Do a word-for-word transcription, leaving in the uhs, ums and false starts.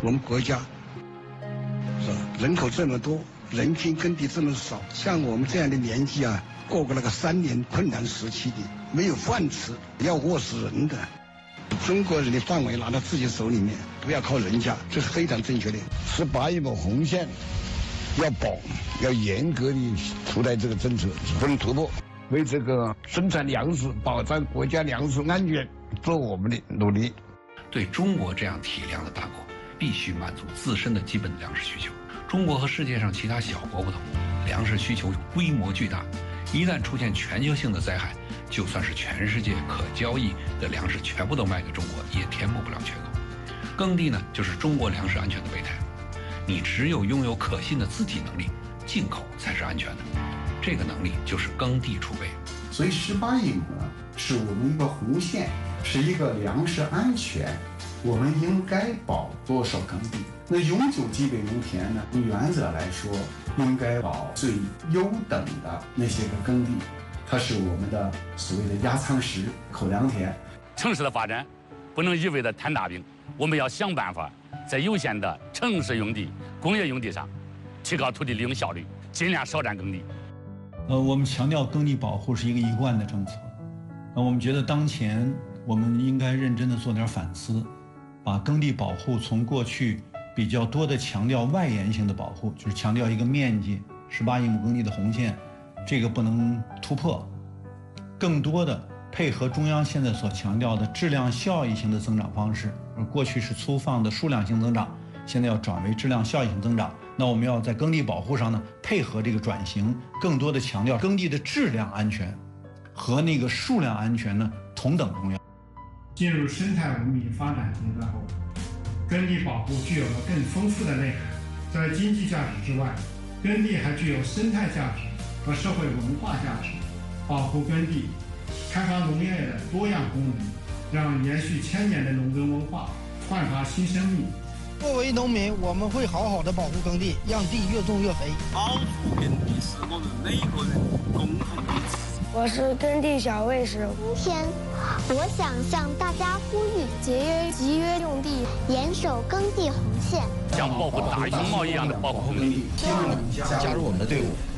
我们国家是吧？人口这么多，人均耕地这么少，像我们这样的年纪啊，过过那个三年困难时期的，没有饭吃，要饿死人的。中国人的范围拿到自己手里面，不要靠人家，这是非常正确的。十八亿亩红线要保，要严格的出台这个政策，不能突破。为这个生产粮食、保障国家粮食安全做我们的努力。 对中国这样体量的大国，必须满足自身的基本粮食需求。中国和世界上其他小国不同，粮食需求规模巨大，一旦出现全球性的灾害，就算是全世界可交易的粮食全部都卖给中国，也填补不了缺口。耕地呢，就是中国粮食安全的备胎。你只有拥有可信的自体能力，进口才是安全的。这个能力就是耕地储备。 所以十八亿亩呢，是我们一个红线，是一个粮食安全。我们应该保多少耕地？那永久基本农田呢？原则来说，应该保最优等的那些个耕地，它是我们的所谓的压舱石、口粮田。 城市的发展不能一味的摊大饼，我们要想办法在有限的城市用地、工业用地上提高土地利用效率，尽量少占耕地。 呃，我们强调耕地保护是一个一贯的政策。那我们觉得当前我们应该认真的做点反思，把耕地保护从过去比较多的强调外延性的保护，就是强调一个面积十八亿亩耕地的红线，这个不能突破，更多的配合中央现在所强调的质量效益型的增长方式。而过去是粗放的数量性增长，现在要转为质量效益型增长。那我们要在耕地保护上呢，配合这个转型，更多的强调耕地的质量安全和那个数量安全呢同等重要。 进入生态文明发展阶段后，耕地保护具有了更丰富的内涵。在经济价值之外，耕地还具有生态价值和社会文化价值。保护耕地，开发农业的多样功能，让延续千年的农耕文化焕发新生命。 作为农民，我们会好好的保护耕地，让地越种越肥。 保护耕地是我们每个人共同的责任。 我是耕地小卫士。 今天，我想向大家呼吁： 节约集约用地， 严守耕地红线， 像保护大熊猫一样的保护耕地。 希望你加入我们的队伍。